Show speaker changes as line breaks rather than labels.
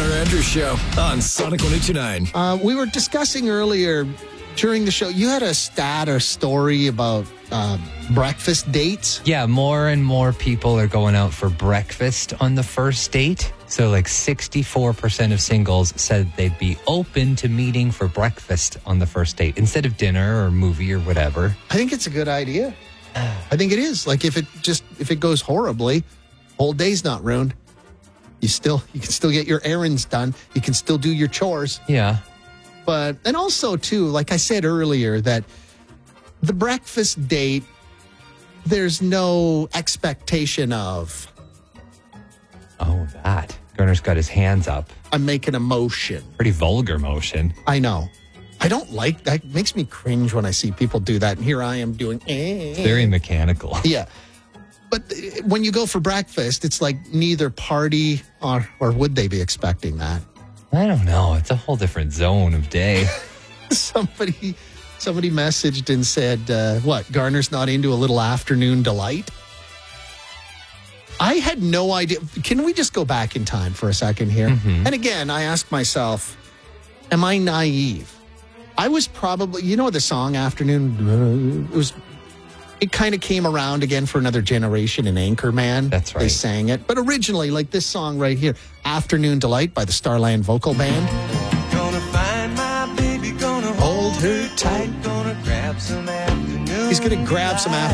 Garner Andrews Show on Sonic 102.9.
We were discussing earlier during the show, you had a stat or story about breakfast dates.
Yeah, more and more people are going out for breakfast on the first date. So like 64% of singles said they'd be open to meeting for breakfast on the first date instead of dinner or movie or whatever.
I think it's a good idea. I think it is. Like if it goes horribly, whole day's not ruined. You can still get your errands done. You can still do your chores.
Yeah.
And also too, like I said earlier, that the breakfast date, there's no expectation of.
Oh, that. Garner's got his hands up.
I'm making a motion.
Pretty vulgar motion.
I know. I don't like that. It makes me cringe when I see people do that. And here I am doing.
Very mechanical.
Yeah. But when you go for breakfast, it's like neither party or would they be expecting that?
I don't know. It's a whole different zone of day.
Somebody messaged and said, what, Garner's not into a little afternoon delight? I had no idea. Can we just go back in time for a second here?
Mm-hmm.
And again, I ask myself, am I naive? I was probably, the song Afternoon, it kind of came around again for another generation in Anchorman.
That's right.
They sang it. But originally, like this song right here, Afternoon Delight by the Starland Vocal Band.
Gonna find my baby, gonna
Hold her tight.
Gonna grab some afternoon.
He's going to grab some afternoon